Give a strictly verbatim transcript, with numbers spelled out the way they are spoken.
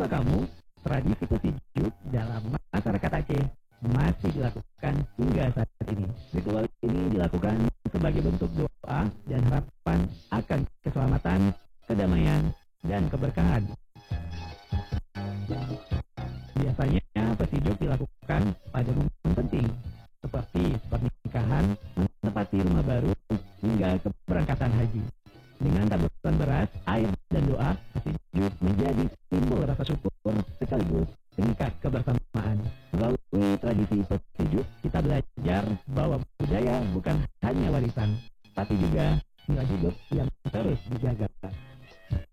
Tahukah kamu, tradisi pesijuk dalam masyarakat Aceh masih dilakukan hingga saat ini. Ritual ini dilakukan sebagai bentuk doa dan harapan akan keselamatan, kedamaian, dan keberkahan. Biasanya pesijuk dilakukan pada momen penting seperti pernikahan, menempati rumah baru,